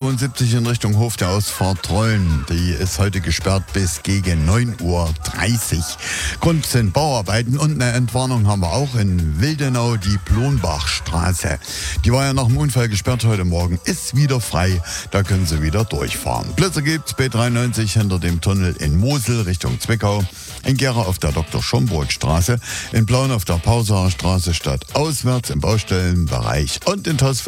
A75 in Richtung Hof der Ausfahrt Trolln. Die ist heute gesperrt bis gegen 9:30 Uhr. Grund sind Bauarbeiten und eine Entwarnung haben wir auch in Wildenau, die Plonbachstraße. Die war ja nach dem Unfall gesperrt heute Morgen, ist wieder frei, da können Sie wieder durchfahren. Blitzer gibt's B93 hinter dem Tunnel in Mosel Richtung Zwickau, in Gera auf der Dr. Schomburg-Straße, in Plauen auf der Pausacher Straße stadtauswärts im Baustellenbereich und in Tausfeld